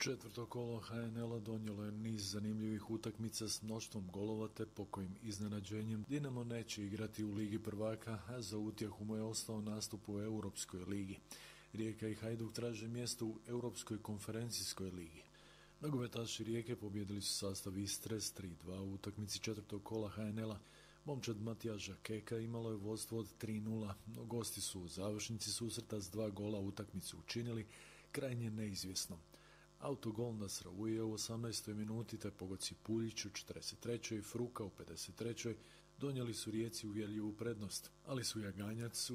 Četvrto kolo HNL-a donijelo je niz zanimljivih utakmica s mnoštvom golova te po kojim iznenađenjem Dinamo neće igrati u Ligi prvaka, a za utjehu mu je ostao nastup u Europskoj ligi. Rijeka i Hajduk traže mjesto u Europskoj konferencijskoj ligi. Nogometaši Rijeke pobijedili su sastav Istre s 3-2 u utakmici četvrtog kola HNL-a. Momčad Matijaža Keka imalo je vodstvo od 3-0, no gosti su u završnici susreta s 2 gola utakmicu učinili krajnje neizvjesnom. Autogol Nasra Uje u 18. minuti te pogoci Puljić u 43. i Fruka u 53. donijeli su Rijeci uvjerljivu prednost, ali su Jaganjac u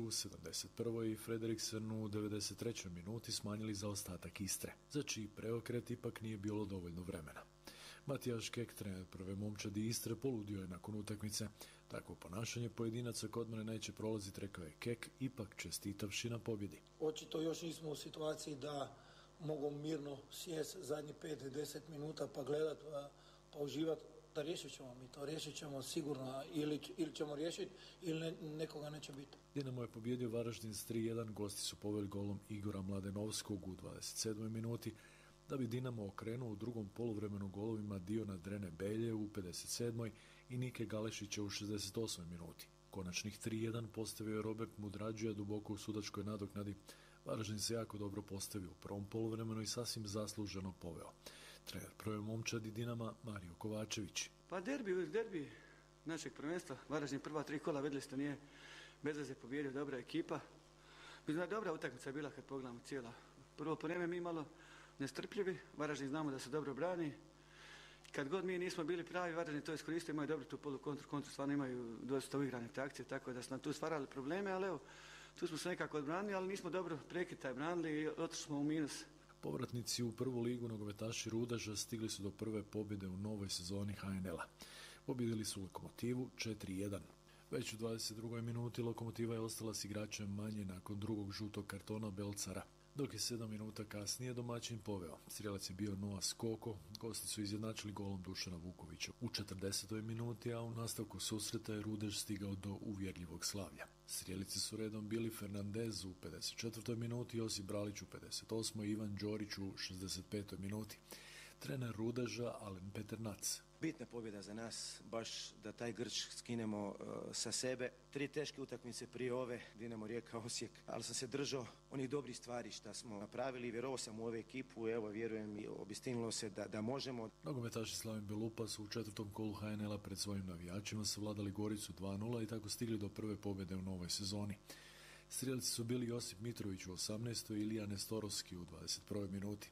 71. i Frederiksen u 93. minuti smanjili zaostatak Istre, za čiji preokret ipak nije bilo dovoljno vremena. Matijaš Kek, trener prve momčadi Istre, poludio je nakon utakmice. Takvo ponašanje pojedinaca kod mene neće prolaziti, rekao je Kek, ipak čestitavši na pobjedi. Očito još nismo u situaciji da mogu mirno sjest zadnjih 5-10 minuta pa gledat, pa uživat, da riješit ćemo sigurno, ili ćemo riješiti ili nekoga neće biti. Dinamo je pobjedio Varaždin s 3-1, gosti su poveli golom Igora Mladenovskog u 27. minuti, da bi Dinamo okrenuo u drugom poluvremenu golovima Diona Drene Belje u 57. i Nike Galešića u 68. minuti. Konačnih 3-1 postavio je Robert Mudrađija duboko u sudačkoj nadoknadi. Varaždin se jako dobro postavio u prvom poluvremenu i sasvim zasluženo poveo. Trener prve momčadi Dinama Mario Kovačević. Pa derbi našeg prvenstva, Varaždin prva 3 kola, vidjeli ste, nije bez veze pobjedio, dobra ekipa. Mislim, dobra utakmica je bila kad pogledamo cijela. Prvo po vreme mi malo nestrpljivi, Varaždin znamo da se dobro brani. Kad god mi nismo bili pravi, Varaždin to iskoristio, imaju dobro tu polu kontru, stvarno imaju dosta uigrane akcije, tako da su nam tu stvarali probleme, ali evo, tu smo se nekako odbranili, ali nismo dobro prekitaj branili i otišli smo u minus. Povratnici u prvu ligu nogometaši Rudaža stigli su do prve pobjede u novoj sezoni HNL-a. Pobjedili su Lokomotivu 4-1. Već u 22. minuti Lokomotiva je ostala s igračem manje nakon drugog žutog kartona Belcara, dok je 7 minuta kasnije domaćin poveo. Strijelac je bio Noah Skoko, gosti su izjednačili golom Dušana Vukovića u 40. minuti, a u nastavku susreta je Rudež stigao do uvjerljivog slavlja. Strijelici su redom bili Fernandez u 54. minuti, Josip Bralić u 58. i Ivan Đorić u 65. minuti. Trener Rudeža Alen Peternac. Bitna pobjeda za nas, baš da taj grč skinemo sa sebe. 3 teške utakmice prije ove, Dinamo, Rijeka, Osijek, ali sam se držao onih dobrih stvari što smo napravili i vjerovao sam u ovu ekipu, evo vjerujem i obistinilo se da možemo. Nogometaši Slaven Belupa su u četvrtom kolu HNL-a pred svojim navijačima savladali Goricu 2-0 i tako stigli do prve pobjede u novoj sezoni. Strijelici su bili Josip Mitrović u 18. i Ilija Nestorovski u 21. minuti.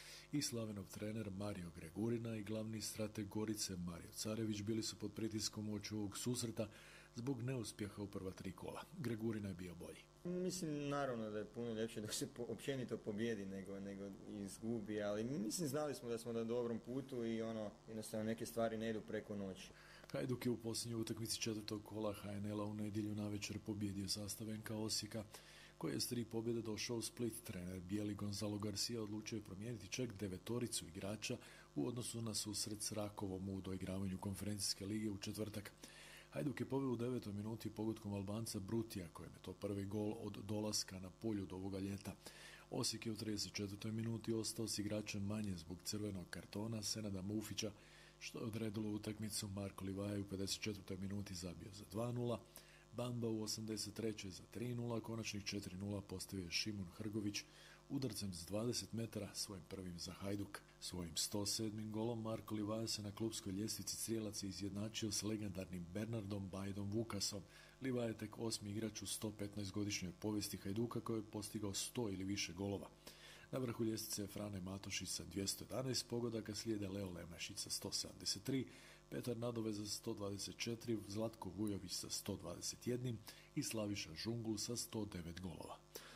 I Slavenov trener Mario Gregurina i glavni strateg Gorice Mario Carević bili su pod pritiskom uoči ovog susreta zbog neuspjeha u prva 3 kola. Gregurina je bio bolji. Mislim, naravno da je puno ljepše da se općenito pobjedi nego izgubi, ali mislim znali smo da smo na dobrom putu i jednostavno neke stvari ne idu preko noći. Hajduk je u posljednjoj utakmici četvrtog kola HNL-a u nedjelju navečer pobjedio sastav NK Osijeka, koji je s 3 pobjede došao u Split. Trener bijeli Gonzalo Garcia odlučio je promijeniti čak 9 igrača u odnosu na susret s Rakovom u doigravanju konferencijske lige u četvrtak. Hajduk je poveo u 9. minuti pogodkom Albanca Brutija, kojem je to prvi gol od dolaska na Poljud ovoga ljeta. Osijek je u 34. minuti ostao s igračem manje zbog crvenog kartona Senada Mufića, što je odredilo utakmicu. Marko Livaja u 54. minuti zabio za 2-0, Bamba u 83. za 3-0, konačnih 4-0 postavio je Šimun Hrgović udarcem s 20 metara, svojim prvim za Hajduk. Svojim 107. golom Marko Livaja se na klupskoj ljestvici strijelaca izjednačio s legendarnim Bernardom Bajdom Vukasom. Livaja je tek 8. igrač u 115-godišnjoj povijesti Hajduka koji je postigao 100 ili više golova. Na vrhu ljestvice je Frane Matošić sa 211 pogodaka, slijede Leo Lemašić sa 173, Petar Nadove za 124, Zlatko Vujović sa 121 i Slaviša Žungul sa 109 golova.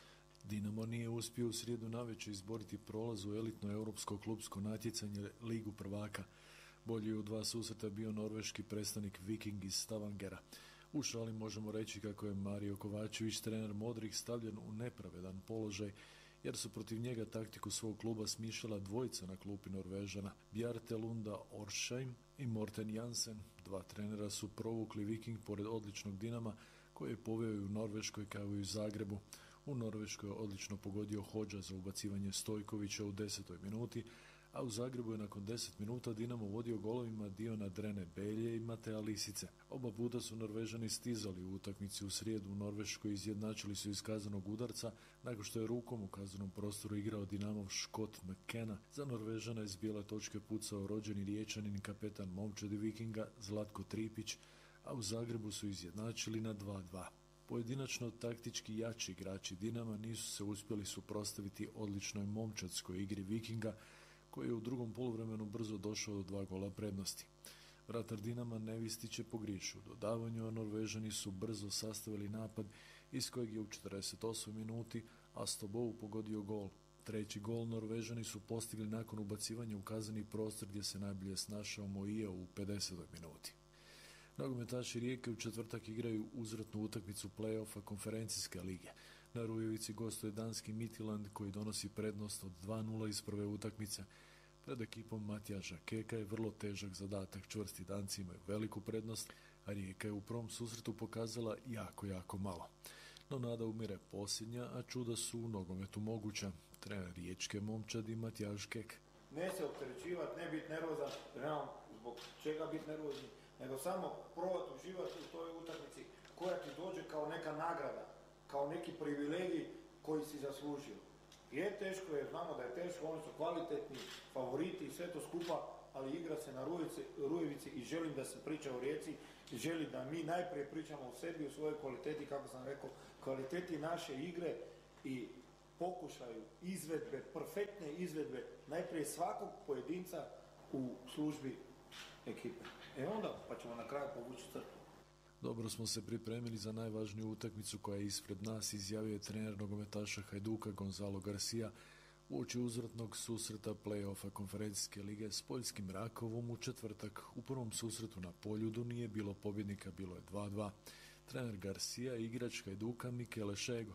Dinamo nije uspio u srijedu navečer izboriti prolaz u elitno europsko klubsko natjecanje Ligu prvaka. Bolji je u 2 susreta bio norveški predstavnik Viking iz Stavangera. U šali možemo reći kako je Mario Kovačević, trener modrih, stavljen u nepravedan položaj, jer su protiv njega taktiku svog kluba smišljala dvojica na klupi Norvežana, Bjarte Lunda Orsheim i Morten Jansen. 2 trenera su provukli Viking pored odličnog Dinama, koji je poveo i u Norveškoj kao i u Zagrebu. U Norveškoj je odlično pogodio Hodža za ubacivanje Stojkovića u 10. minuti, a u Zagrebu je nakon 10 minuta Dinamo vodio golovima Diona Drene Belje i Matea Lisice. Oba puta su Norvežani stizali u utakmici u srijedu u Norveškoj, izjednačili su iz kaznenog udarca nakon što je rukom u kaznenom prostoru igrao Dinamov Scott McKenna. Za Norvežana iz bijele točke pucao rođeni Riječanin i kapetan momčadi Vikinga Zlatko Tripić, a u Zagrebu su izjednačili na 2:2. Pojedinačno taktički jači igrači Dinama nisu se uspjeli suprotstaviti odličnoj momčadskoj igri Vikinga, koji je u drugom poluvremenu brzo došao do 2 gola prednosti. Vratar Dinama Nevistić je pogriješio u dodavanju, a Norvežani su brzo sastavili napad iz kojeg je u 48 minuti Astobou pogodio gol. Treći gol Norvežani su postigli nakon ubacivanja u kazneni prostor gdje se najbolje snašao Moije u 50. minuti. Nogometaši Rijeke u četvrtak igraju uzvratnu utakmicu play-offa konferencijske lige. Na Rujevici gostuje danski Midtjylland koji donosi prednost od 2:0 iz prve utakmice. Pred ekipom Matijaša Keka je vrlo težak zadatak, čvrsti Danci imaju veliku prednost, a Rijeka je u prvom susretu pokazala jako malo. No nada umire posljednja, a čuda su u nogometu moguća. Trener riječke momčadi Matijaš Kek. Ne se opterećivati, ne biti nervozan, nemam zbog čega biti nervozni, nego samo probati uživati u toj utakmici koja ti dođe kao neka nagrada, kao neki privilegij koji si zaslužio. Je teško, jer znamo da je teško, oni su kvalitetni favoriti i sve to skupa, ali igra se na Rujevici i želim da se priča o Rijeci i želim da mi najprije pričamo o sebi, o svojoj kvaliteti, kako sam rekao, kvaliteti naše igre i pokušaju izvedbe, perfektne izvedbe, najprije svakog pojedinca u službi ekipe. Onda pa ćemo na kraju povući crtu. Dobro smo se pripremili za najvažniju utakmicu koja je ispred nas, izjavio je trener nogometaša Hajduka Gonzalo Garcia uoči uzvratnog susreta play-offa konferencijske lige s poljskim Rakovom u četvrtak. U prvom susretu na Poljudu nije bilo pobjednika, bilo je 2:2. Trener Garcia i igrač Hajduka Michele Šego